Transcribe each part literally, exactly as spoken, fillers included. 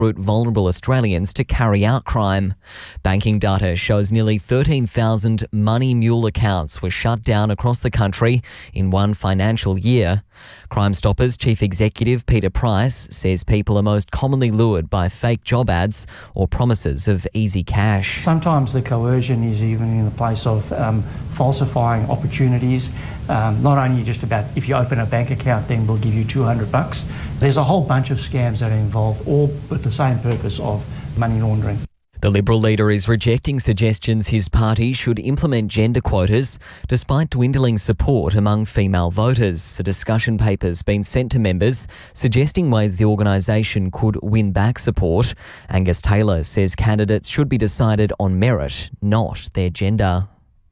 recruit vulnerable Australians to carry out crime. Banking data shows nearly thirteen thousand money mule accounts were shut down across the country in one financial year. Crime Stoppers Chief Executive Peter Price says people are most commonly lured by fake job ads or promises of easy cash. Sometimes the coercion is even in the place of um, falsifying opportunities. Um, not only just about if you open a bank account, then we'll give you two hundred bucks. There's a whole bunch of scams that are involved, all with the same purpose of money laundering. The Liberal leader is rejecting suggestions his party should implement gender quotas despite dwindling support among female voters. A discussion paper's been sent to members suggesting ways the organisation could win back support. Angus Taylor says candidates should be decided on merit, not their gender.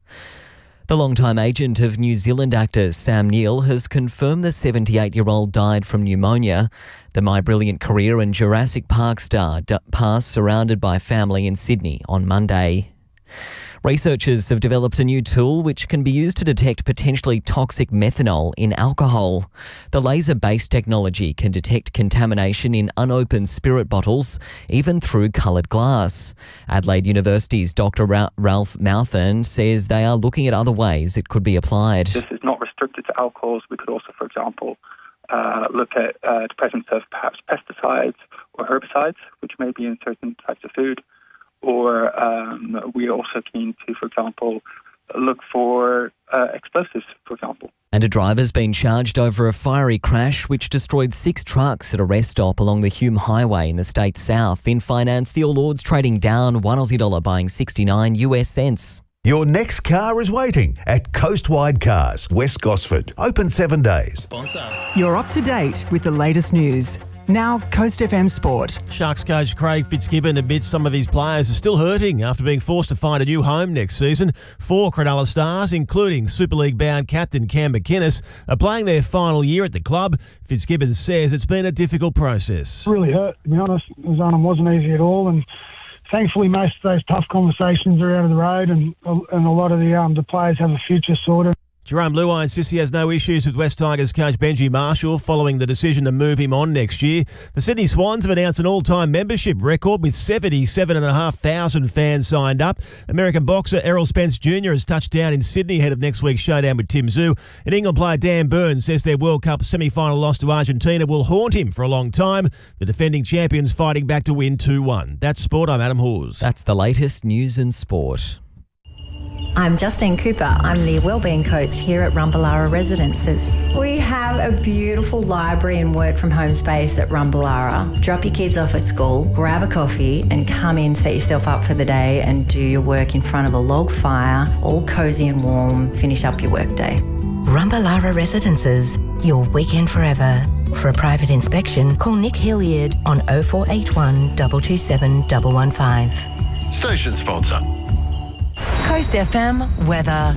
The longtime agent of New Zealand actor Sam Neill has confirmed the seventy-eight-year-old died from pneumonia. The My Brilliant Career and Jurassic Park star d- passed surrounded by family in Sydney on Monday. Researchers have developed a new tool which can be used to detect potentially toxic methanol in alcohol. The laser-based technology can detect contamination in unopened spirit bottles, even through coloured glass. Adelaide University's Doctor Ra- Ralph Mouthern says they are looking at other ways it could be applied. This is not restricted to alcohols. We could also, for example, uh, look at uh, the presence of perhaps pesticides or herbicides, which may be in certain types of food. Or um, we're also keen to, for example, look for uh, explosives, for example. And a driver's been charged over a fiery crash which destroyed six trucks at a rest stop along the Hume Highway in the state's south. In finance, the All Ords trading down one Aussie dollar, buying sixty-nine US cents. Your next car is waiting at Coastwide Cars, West Gosford. Open seven days. Sponsor. You're up to date with the latest news. Now, Coast F M Sport. Sharks coach Craig Fitzgibbon admits some of his players are still hurting after being forced to find a new home next season. Four Cronulla stars, including Super League-bound captain Cam McInnes, are playing their final year at the club. Fitzgibbon says it's been a difficult process. Really hurt, to be honest. It wasn't easy at all, and thankfully most of those tough conversations are out of the road, and and a lot of the um the players have a future sorted. Jerome Luai insists he has no issues with West Tigers coach Benji Marshall following the decision to move him on next year. The Sydney Swans have announced an all-time membership record with seventy-seven thousand five hundred fans signed up. American boxer Errol Spence Junior has touched down in Sydney ahead of next week's showdown with Tim Tszyu. And England player Dan Burns says their World Cup semi-final loss to Argentina will haunt him for a long time. The defending champions fighting back to win two one. That's sport. I'm Adam Hawes. That's the latest news in sport. I'm Justine Cooper. I'm the Wellbeing Coach here at Rumballara Residences. We have a beautiful library and work from home space at Rumballara. Drop your kids off at school, grab a coffee and come in, set yourself up for the day and do your work in front of a log fire, all cosy and warm, finish up your workday. Rumballara Residences, your weekend forever. For a private inspection, call Nick Hilliard on oh four eight one, two two seven, one one five. Station sponsor. Coast F M weather.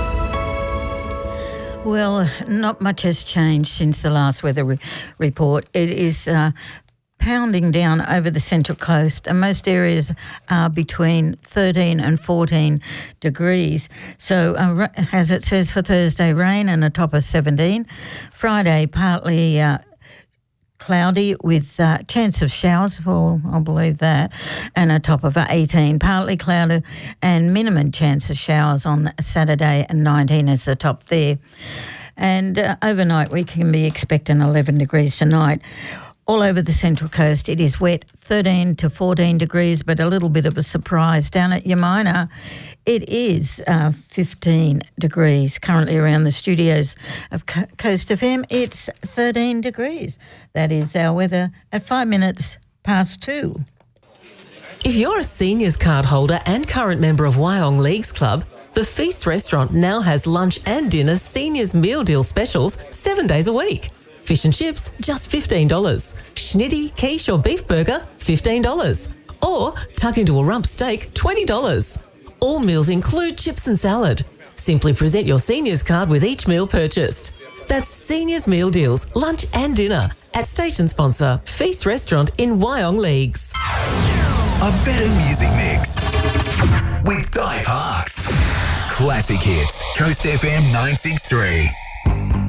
Well, not much has changed since the last weather re- report. It is uh, pounding down over the Central Coast, and most areas are between thirteen and fourteen degrees. So, uh, as it says for Thursday, rain and a top of seventeen. Friday, partly uh, cloudy with uh, chance of showers, well, I'll believe that, and a top of eighteen. Partly cloudy and minimum chance of showers on Saturday, and nineteen is the top there. And uh, overnight we can be expecting eleven degrees tonight. All over the Central Coast it is wet, thirteen to fourteen degrees, but a little bit of a surprise down at Yamina. It is uh, fifteen degrees currently around the studios of Co- Coast F M. It's thirteen degrees. That is our weather at five minutes past two. If you're a seniors card holder and current member of Wyong Leagues Club, the Feast Restaurant now has lunch and dinner seniors meal deal specials seven days a week. Fish and chips, just fifteen dollars. Schnitty, quiche or beef burger, fifteen dollars. Or tuck into a rump steak, twenty dollars. All meals include chips and salad. Simply present your seniors card with each meal purchased. That's Seniors Meal Deals, lunch and dinner at station sponsor Feast Restaurant in Wyong Leagues. A better music mix with Di Parks. Classic hits, Coast F M nine six three.